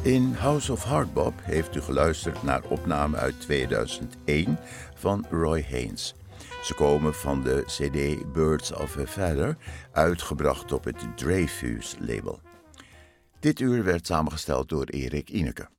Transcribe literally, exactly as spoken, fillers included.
In House of Hardbop heeft u geluisterd naar opnamen uit tweeduizend één van Roy Haynes. Ze komen van de cd Birds of a Feather, uitgebracht op het Dreyfus label. Dit uur werd samengesteld door Erik Ineke.